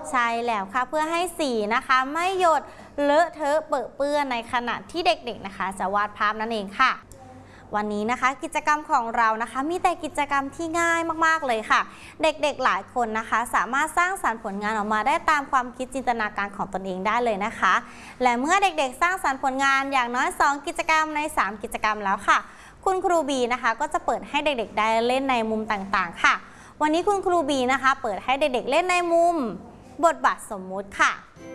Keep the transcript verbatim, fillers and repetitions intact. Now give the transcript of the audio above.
ใช่แล้วค่ะเพื่อให้สีนะคะไม่หยดเลอะเทอะเปื้อนเปื้อนในขณะที่เด็กๆนะคะจะวาดภาพนั่นเองค่ะวันนี้นะคะกิจกรรมของเรานะคะมีแต่กิจกรรมที่ง่ายมากๆเลยค่ะเด็กๆหลายคนนะคะสามารถสร้างสรรค์ผลงานออกมาได้ตามความคิดจินตนาการของตนเองได้เลยนะคะและเมื่อเด็กๆสร้างสรรค์ผลงานอย่างน้อยสองกิจกรรมในสามกิจกรรมแล้วค่ะคุณครูบีนะคะก็จะเปิดให้เด็กๆได้เล่นในมุมต่างๆค่ะวันนี้คุณครูบีนะคะเปิดให้เด็กๆเล่นในมุมบทบาทสมมุติค่ะ